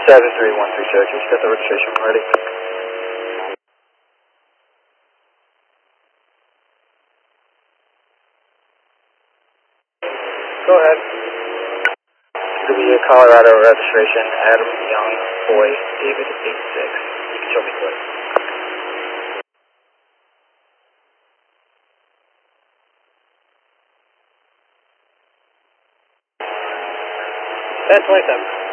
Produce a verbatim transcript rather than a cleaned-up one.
seven three one three Syracuse, got the registration ready. Go ahead. It's going to be a Colorado registration, Adam Young, Boy, David, eight six. You can show me quick. ten twenty-seven.